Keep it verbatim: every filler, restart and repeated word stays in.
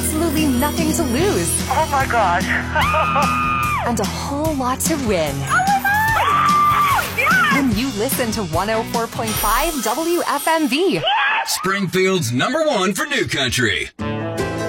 absolutely nothing to lose. Oh my gosh. And a whole lot to win. Oh my God! Yes! When you listen to one oh four point five W F M V. Yes! Springfield's number one for new country.